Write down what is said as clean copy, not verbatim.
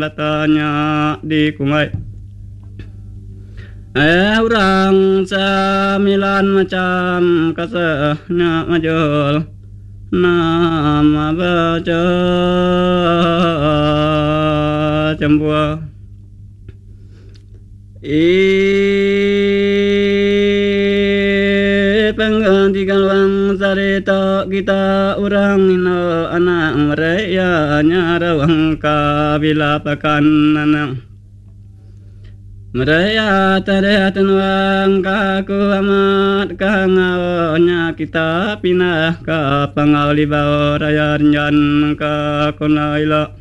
latanya di kumai orang sembilan macam kasahnya majul nama baca cembua penggantikan wang sarita kita orang ino anak mereka nyarawang kabila pakan nanang mereka terhatan wang kaku amat kangaonya kita pindah ke pengali bawah raya rinjan kaku naila